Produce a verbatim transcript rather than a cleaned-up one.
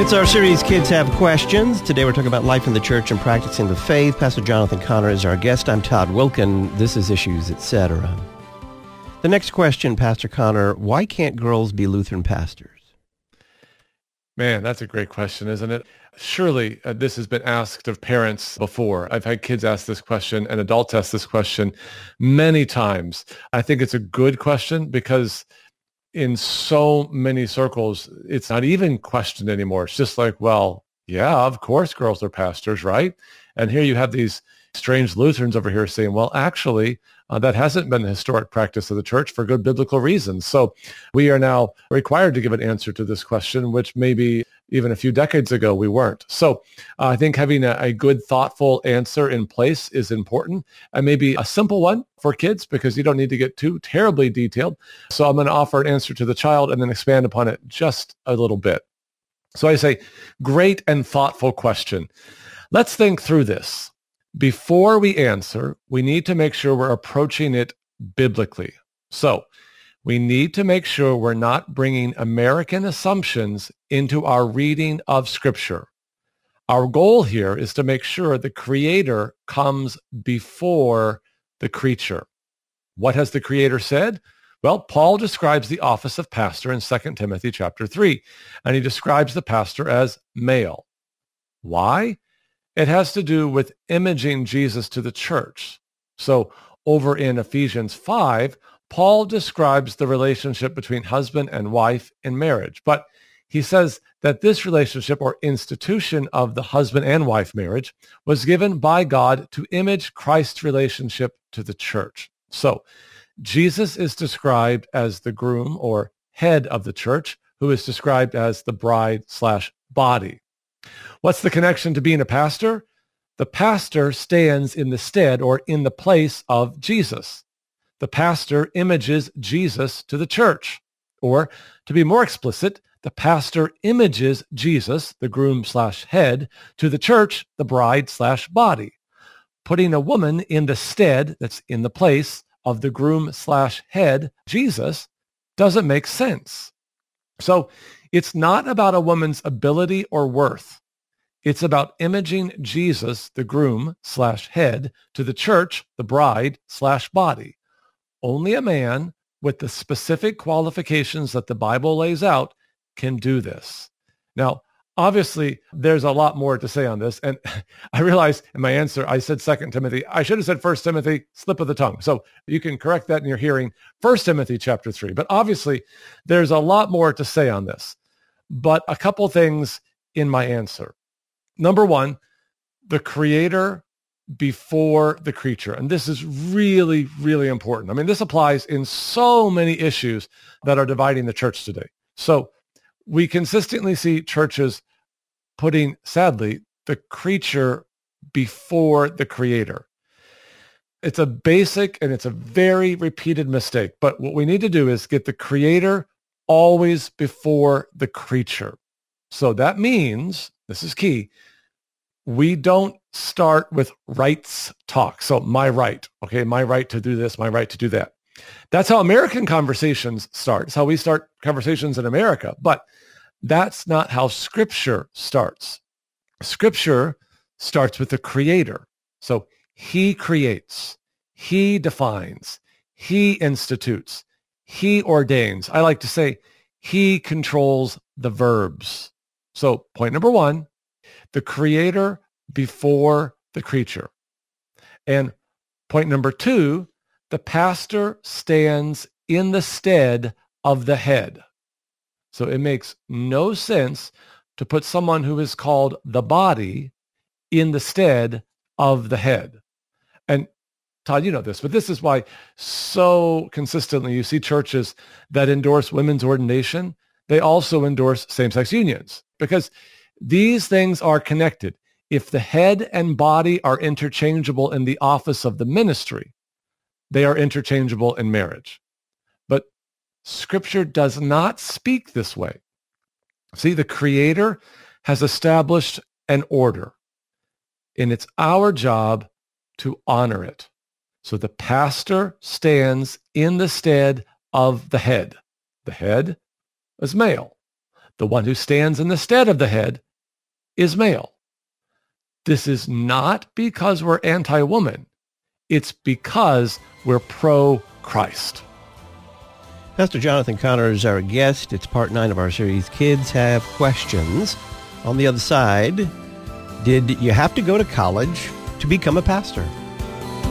It's our series, Kids Have Questions. Today we're talking about life in the church and practicing the faith. Pastor Jonathan Connor is our guest. I'm Todd Wilkin. This is Issues, et cetera. The next question, Pastor Connor, why can't girls be Lutheran pastors? Man, that's a great question, isn't it? Surely uh, this has been asked of parents before. I've had kids ask this question and adults ask this question many times. I think it's a good question because in so many circles, it's not even questioned anymore. It's just like, well, yeah, of course girls are pastors, right? And here you have these strange Lutherans over here saying, well, actually, uh, that hasn't been the historic practice of the church for good biblical reasons. So we are now required to give an answer to this question, which maybe even a few decades ago we weren't. So uh, I think having a, a good, thoughtful answer in place is important, and maybe a simple one for kids because you don't need to get too terribly detailed. So I'm going to offer an answer to the child and then expand upon it just a little bit. So I say, great and thoughtful question. Let's think through this. Before we answer, we need to make sure we're approaching it biblically. So we need to make sure we're not bringing American assumptions into our reading of Scripture. Our goal here is to make sure the Creator comes before the creature. What has the Creator said? Well, Paul describes the office of pastor in Second Timothy chapter three, and he describes the pastor as male. Why? It has to do with imaging Jesus to the church. So over in Ephesians five, Paul describes the relationship between husband and wife in marriage. But he says that this relationship or institution of the husband and wife marriage was given by God to image Christ's relationship to the church. So Jesus is described as the groom or head of the church, who is described as the bride slash body. What's the connection to being a pastor? The pastor stands in the stead or in the place of Jesus. The pastor images Jesus to the church. Or, to be more explicit, the pastor images Jesus, the groom slash head, to the church, the bride slash body. Putting a woman in the stead, that's in the place of the groom slash head, Jesus, doesn't make sense. So it's not about a woman's ability or worth. It's about imaging Jesus, the groom slash head, to the church, the bride slash body. Only a man with the specific qualifications that the Bible lays out can do this. Now, obviously, there's a lot more to say on this. And I realized in my answer, I said Second Timothy. I should have said First Timothy, slip of the tongue. So you can correct that in your hearing, First Timothy chapter three. But obviously, there's a lot more to say on this. But a couple things in my answer. Number one, the Creator before the creature. And this is really, really important. I mean, this applies in so many issues that are dividing the church today. So we consistently see churches putting, sadly, the creature before the Creator. It's a basic and it's a very repeated mistake. But what we need to do is get the Creator always before the creature. So that means, this is key, we don't start with rights talk. So my right, okay, my right to do this, my right to do that. That's how American conversations start. It's how we start conversations in America. But that's not how Scripture starts. Scripture starts with the Creator. So he creates, he defines, he institutes, he ordains. I like to say he controls the verbs. So point number one, the Creator before the creature. And point number two, the pastor stands in the stead of the head. So it makes no sense to put someone who is called the body in the stead of the head. And Todd, you know this, but this is why so consistently you see churches that endorse women's ordination. They also endorse same-sex unions because these things are connected. If the head and body are interchangeable in the office of the ministry, they are interchangeable in marriage. But Scripture does not speak this way. See, the Creator has established an order, and it's our job to honor it. So the pastor stands in the stead of the head. The head is male. the one who stands in the stead of the head, is male. This is not because we're anti-woman. It's because we're pro-Christ. Pastor Jonathan Conner is our guest. It's part nine of our series, Kids Have Questions. On the other side, did you have to go to college to become a pastor?